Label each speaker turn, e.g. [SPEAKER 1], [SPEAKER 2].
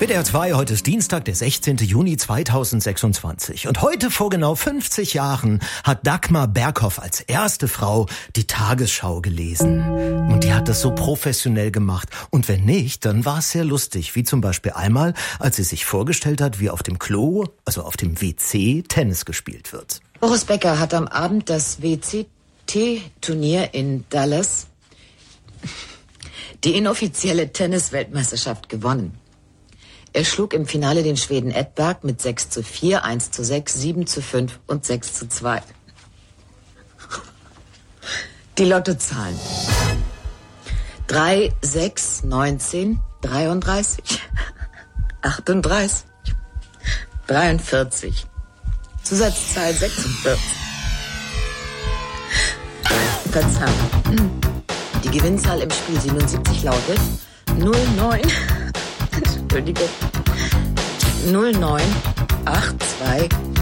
[SPEAKER 1] WDR 2, heute ist Dienstag, der 16. Juni 2026. Und heute vor genau 50 Jahren hat Dagmar Berghoff als erste Frau die Tagesschau gelesen. Und die hat das so professionell gemacht. Und wenn nicht, dann war es sehr lustig. Wie zum Beispiel einmal, als sie sich vorgestellt hat, wie auf dem Klo, also auf dem WC, Tennis gespielt wird.
[SPEAKER 2] Boris Becker hat am Abend das WCT-Turnier in Dallas, die inoffizielle Tennis-Weltmeisterschaft, gewonnen. Er schlug im Finale den Schweden Edberg mit 6:4, 1:6, 7:5 und 6:2. Die Lottozahlen: 3, 6, 19, 33, 38, 43. Zusatzzahl 46. Verzeihung. Die Gewinnzahl im Spiel 77 lautet 09. Entschuldigung. 0982